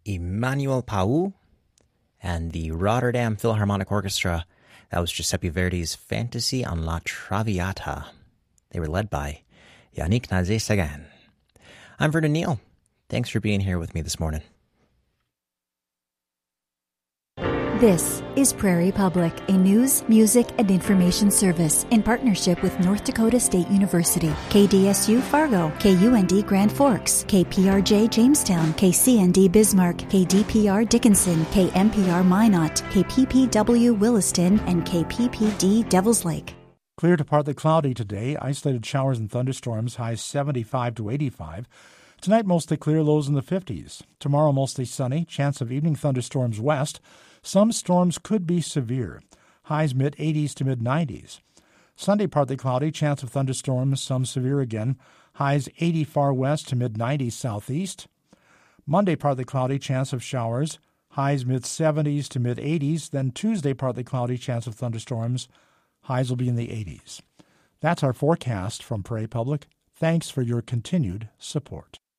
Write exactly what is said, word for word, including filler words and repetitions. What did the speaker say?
Emmanuel Pau and the Rotterdam Philharmonic Orchestra. That was Giuseppe Verdi's Fantasy on La Traviata. They were led by Yannick Nazé-Sagan. I'm Vernon Neal. Thanks for being here with me this morning. This is Prairie Public, a news, music, and information service in partnership with North Dakota State University, K D S U Fargo, K U N D Grand Forks, K P R J Jamestown, K C N D Bismarck, K D P R Dickinson, K M P R Minot, K P P W Williston, and K P P D Devils Lake. Clear to partly cloudy today. Isolated showers and thunderstorms, highs seventy-five to eighty-five. Tonight, mostly clear, lows in the fifties. Tomorrow, mostly sunny, chance of evening thunderstorms west. Some storms could be severe. Highs mid-eighties to mid-nineties. Sunday, partly cloudy, chance of thunderstorms, some severe again. Highs eighty far west to mid-nineties southeast. Monday, partly cloudy, chance of showers. Highs mid-seventies to mid-eighties. Then Tuesday, partly cloudy, chance of thunderstorms. Highs will be in the eighties. That's our forecast from Prairie Public. Thanks for your continued support.